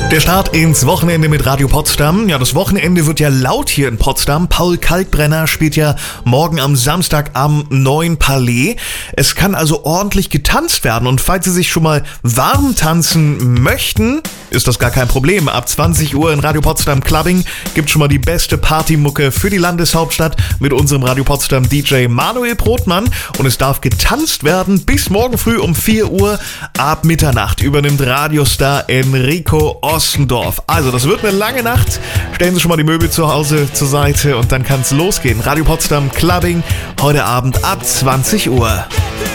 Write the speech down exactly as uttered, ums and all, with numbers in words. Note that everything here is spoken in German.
Der Start ins Wochenende mit Radio Potsdam. Ja, das Wochenende wird ja laut hier in Potsdam. Paul Kalkbrenner spielt ja morgen am Samstag am neuen Palais. Es kann also ordentlich getanzt werden. Und falls Sie sich schon mal warm tanzen möchten, ist das gar kein Problem. Ab zwanzig Uhr in Radio Potsdam Clubbing gibt schon mal die beste Partymucke für die Landeshauptstadt mit unserem Radio Potsdam D J Manuel Brotmann. Und es darf getanzt werden bis morgen früh um vier Uhr. Ab Mitternacht übernimmt Radiostar Enrico Ossendorf. Also, das wird eine lange Nacht. Stellen Sie schon mal die Möbel zu Hause zur Seite und dann kann es losgehen. Radio Potsdam Clubbing heute Abend ab zwanzig Uhr.